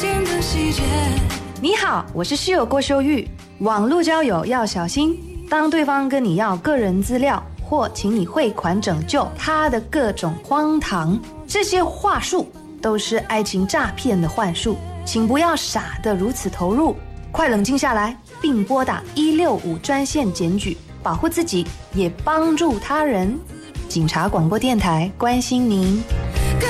间的细节。 你好，我是室友郭秀玉。网络交友要小心，当对方跟你要个人资料或请你汇款拯救他的各种荒唐，这些话术都是爱情诈骗的幻术，请不要傻得如此投入，快冷静下来，并拨打165专线检举，保护自己也帮助他人。警察广播电台关心您。